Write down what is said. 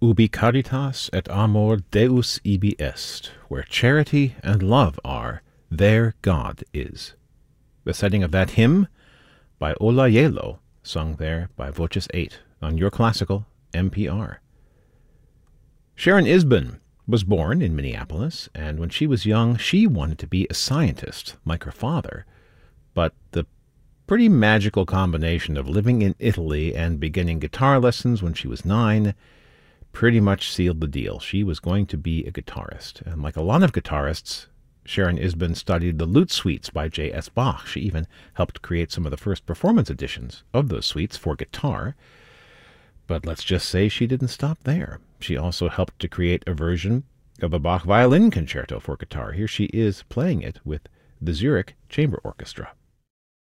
Ubi caritas et amor Deus ibi est. Where charity and love are, there God is. The setting of that hymn by Ola Yelo, sung there by Voces 8 on Your Classical NPR. Sharon Isbin was born in Minneapolis, and when she was young, she wanted to be a scientist like her father. But the pretty magical combination of living in Italy and beginning guitar lessons when she was 9 pretty much sealed the deal. She was going to be a guitarist. And like a lot of guitarists, Sharon Isbin studied the lute suites by J.S. Bach. She even helped create some of the first performance editions of those suites for guitar. But let's just say she didn't stop there. She also helped to create a version of a Bach violin concerto for guitar. Here she is playing it with the Zurich Chamber Orchestra.